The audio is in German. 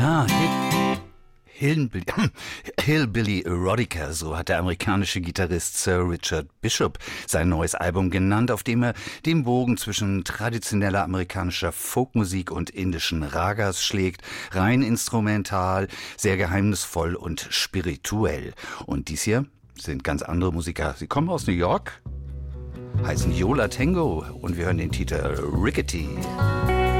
Ja, Hillbilly Erotica, so hat der amerikanische Gitarrist Sir Richard Bishop sein neues Album genannt, auf dem er den Bogen zwischen traditioneller amerikanischer Folkmusik und indischen Ragas schlägt, rein instrumental, sehr geheimnisvoll und spirituell. Und dies hier sind ganz andere Musiker. Sie kommen aus New York, heißen Yo La Tengo und wir hören den Titel Rickety.